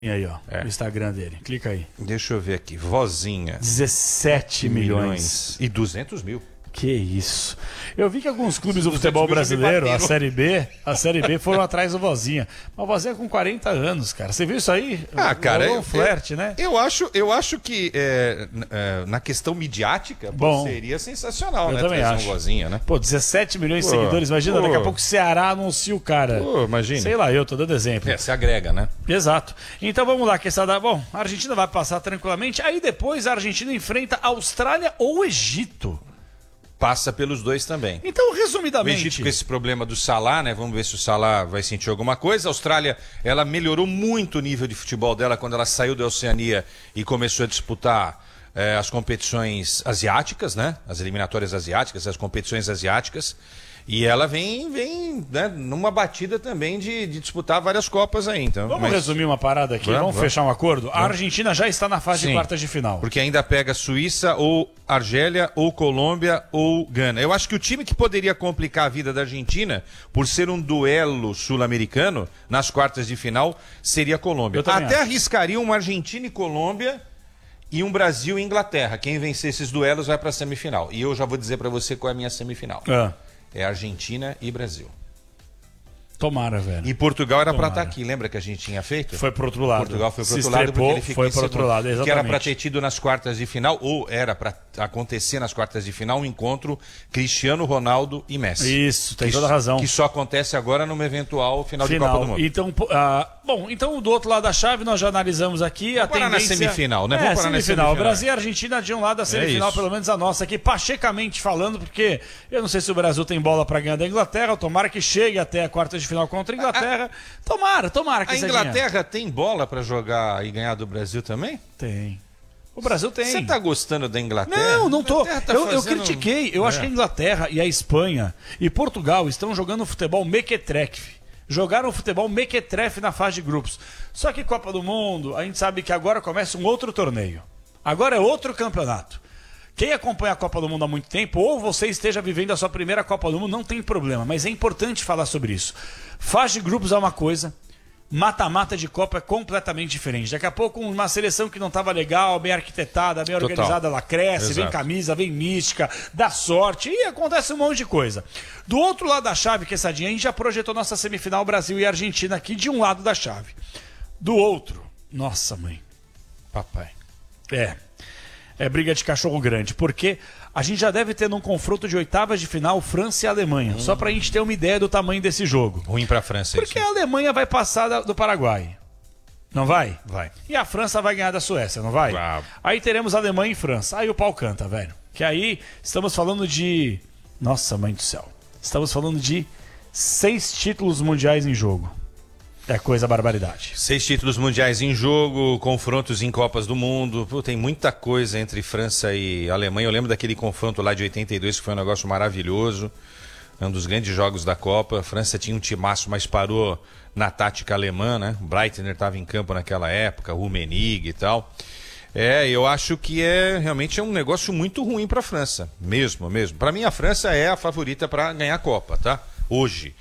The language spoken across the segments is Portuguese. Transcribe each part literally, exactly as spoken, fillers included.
aí, ó, É. o Instagram dele. Clica aí. Deixa eu ver aqui. Vozinha. dezessete milhões. E duzentos mil. Que isso. Eu vi que alguns clubes do duzentos futebol mil já me brasileiro, a bateram. Série B, a Série B foram atrás do Vozinha. Mas o Vozinha é com quarenta anos, cara. Você viu isso aí? Ah, cara, Rolou eu, um flerte, eu, né? Eu acho, eu acho que é, é, na questão midiática, pô, Bom, seria sensacional, eu né? também Trazer acho. um Vozinha, né? Pô, dezessete milhões de Pô, seguidores. Imagina, pô. daqui a pouco o Ceará anuncia o cara. Pô, imagina. Sei lá, eu tô dando exemplo. É, se agrega, né? Exato. Então vamos lá, Quesada. Bom, a Argentina vai passar tranquilamente. Aí depois a Argentina enfrenta a Austrália ou o Egito. Passa pelos dois também. Então, O resumidamente... Egito com esse problema do Salah, né? Vamos ver se o Salah vai sentir alguma coisa. A Austrália, ela melhorou muito o nível de futebol dela quando ela saiu da Oceania e começou a disputar eh, as competições asiáticas, né? As eliminatórias asiáticas, as competições asiáticas. E ela vem, vem né, numa batida também de, de disputar várias Copas aí. Então, Vamos mas- resumir uma parada aqui, Vamos, vamos, vamos. fechar um acordo? A Argentina já está na fase de Sim. quartas de final. Porque ainda pega Suíça ou Argélia ou Colômbia ou Gana. Eu acho que o time que poderia complicar a vida da Argentina, por ser um duelo sul-americano, nas quartas de final, seria a Colômbia. Eu também Até acho. arriscaria uma Argentina e Colômbia e um Brasil e Inglaterra. Quem vencer esses duelos vai para a semifinal. E eu já vou dizer para você qual é a minha semifinal. Ah, É Argentina e Brasil. tomara, velho. E Portugal era para Tomara. estar aqui. Lembra que a gente tinha feito? Foi pro outro lado. Portugal foi pro Se outro lado estrepou, porque ele ficou foi em pro outro segundo. lado, exatamente. Que era para ter tido nas quartas de final, ou era para acontecer nas quartas de final, um encontro Cristiano Ronaldo e Messi. Isso, tem que, toda a razão. Que só acontece agora numa eventual final, de Final. Copa do Mundo. Então, pô, ah, bom, então do outro lado da chave nós já analisamos aqui a parar na tendência... semifinal, né? É, Vamos parar na semifinal. semifinal. Brasil e Argentina de um lado, a semifinal, isso. pelo menos a nossa aqui, pachecamente falando, porque eu não sei se o Brasil tem bola para ganhar da Inglaterra, tomara que chegue até a quarta de final contra a Inglaterra. Tomara, tomara que A seja. Inglaterra tem bola para jogar e ganhar do Brasil também? Tem. O Brasil tem. Você tá gostando da Inglaterra? Não, não tô. A Inglaterra tá eu, eu fazendo- critiquei. Eu É. acho que a Inglaterra e a Espanha e Portugal estão jogando futebol mequetrefe. Jogaram futebol mequetrefe na fase de grupos. Só que Copa do Mundo, a gente sabe que agora começa um outro torneio. Agora é outro campeonato. Quem acompanha a Copa do Mundo há muito tempo, ou você esteja vivendo a sua primeira Copa do Mundo, não tem problema. Mas é importante falar sobre isso. Fase de grupos é uma coisa... Mata-mata de Copa é completamente diferente. Daqui a pouco uma seleção que não estava legal, bem arquitetada, bem Total. organizada, ela cresce, vem Exato. camisa, vem mística, dá sorte e acontece um monte de coisa. Do outro lado da chave, Quessadinha, a gente já projetou nossa semifinal Brasil e Argentina aqui de um lado da chave. Do outro, nossa mãe, Papai. é, é briga de cachorro grande, porque a gente já deve ter num confronto de oitavas de final França e Alemanha, só pra gente ter uma ideia do tamanho desse jogo. Ruim pra França Porque isso. a Alemanha vai passar da- do Paraguai. Não vai? Vai. E a França vai ganhar da Suécia, não vai? Vai. Aí teremos Alemanha e França. Aí o pau canta, velho. Que aí estamos falando de... Nossa, mãe do céu. Estamos falando de seis títulos mundiais em jogo. É coisa barbaridade. Seis títulos mundiais em jogo, confrontos em Copas do Mundo. Pô, tem muita coisa entre França e Alemanha. Eu lembro daquele confronto lá de oitenta e dois, que foi um negócio maravilhoso. Um dos grandes jogos da Copa. A França tinha um timaço, mas parou na tática alemã, né? Breitner estava em campo naquela época, Rummenigge e tal. É, eu acho que é realmente é um negócio muito ruim para a França. Mesmo, mesmo. Para mim, a França é a favorita para ganhar a Copa, tá? Hoje.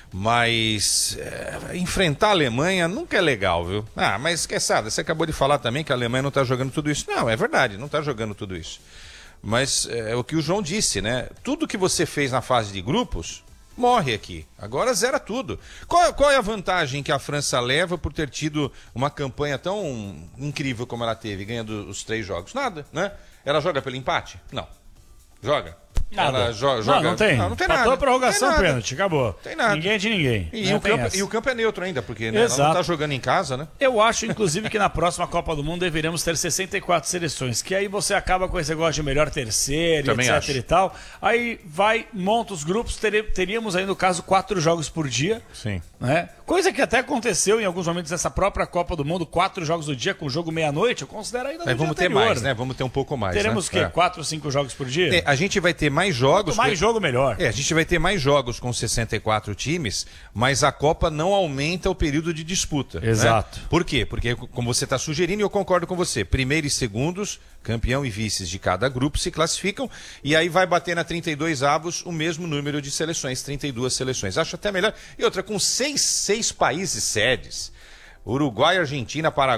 Mas é, enfrentar a Alemanha nunca é legal, viu? Ah, mas esqueçada, você acabou de falar também que a Alemanha não está jogando tudo isso. Não, é verdade, não está jogando tudo isso. Mas é o que o João disse, né? Tudo que você fez na fase de grupos, morre aqui. Agora zera tudo. Qual, qual é a vantagem que a França leva por ter tido uma campanha tão incrível como ela teve, ganhando os três jogos? Nada, né? Ela joga pelo empate? Não. Joga? Nada. Ela jo- Não, joga... não tem. Não, não tem Empatou nada. a prorrogação, Tem nada. pênalti, acabou. Tem nada. Ninguém é de ninguém. E, Não o tem campo, essa. e o campo é neutro ainda, porque né, ela Exato. não está jogando em casa, né? Eu acho, inclusive, que na próxima Copa do Mundo deveremos ter sessenta e quatro seleções, que aí você acaba com esse negócio de melhor terceiro, Também etc acho. e tal. Aí vai, monta os grupos, tere- teríamos aí, no caso, quatro jogos por dia. Sim. Né? Coisa que até aconteceu em alguns momentos nessa própria Copa do Mundo, quatro jogos do dia, com jogo meia-noite, eu considero ainda no Mas dia vamos ter anterior. mais, né? Vamos ter um pouco mais. Teremos o né? quê? É. Quatro, cinco jogos por dia? É, a gente vai ter mais jogos. Quanto mais com- jogo, melhor. É, a gente vai ter mais jogos com sessenta e quatro times, mas a Copa não aumenta o período de disputa. né? Exato. Por quê? Porque, como você está sugerindo, e eu concordo com você, primeiro e segundos, campeão e vices de cada grupo se classificam, e aí vai bater na trinta e dois avos o mesmo número de seleções, trinta e duas seleções. Acho até melhor. E outra, com seis, seis países sedes, Uruguai, Argentina, Paraguai.